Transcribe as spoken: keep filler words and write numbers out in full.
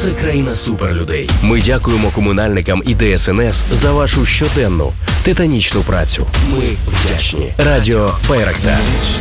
Це країна суперлюдей. Ми дякуємо комунальникам і Де Ес Ен Ес за вашу щоденну титанічну працю. Ми вдячні. Радіо Байрактар.